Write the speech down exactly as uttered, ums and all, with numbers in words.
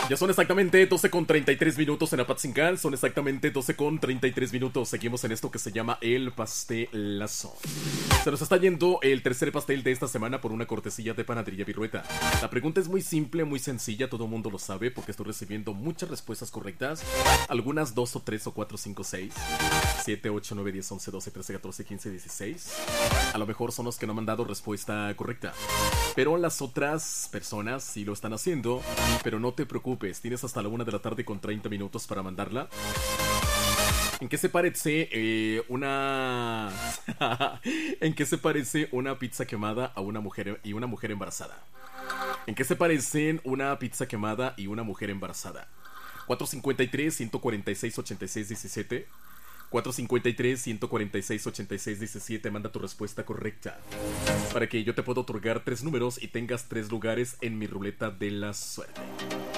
Ya son exactamente doce con treinta y tres minutos en Apatzingán. Son exactamente doce con treinta y tres minutos. Seguimos en esto que se llama el pastelazo. Se nos está yendo el tercer pastel de esta semana por una cortesía de Panadería Virueta. La pregunta es muy simple, muy sencilla. Todo el mundo lo sabe porque estoy recibiendo muchas respuestas correctas. Algunas dos o tres o cuatro, cinco, seis, siete, ocho, nueve, diez, once, doce, trece, catorce, quince, dieciséis. A lo mejor son los que no me han dado respuesta correcta. Pero las otras personas sí lo están haciendo. Pero no te preocupes, tienes hasta la una de la tarde con treinta minutos para mandarla. ¿En qué se parece eh, una... ¿En qué se parece una pizza quemada a una mujer y una mujer embarazada? ¿En qué se parecen una pizza quemada y una mujer embarazada? cuatro cinco tres, uno cuatro seis, ocho seis uno siete. cuatro cinco tres, uno cuatro seis, ocho seis uno siete. Manda tu respuesta correcta para que yo te pueda otorgar tres números y tengas tres lugares en mi ruleta de la suerte.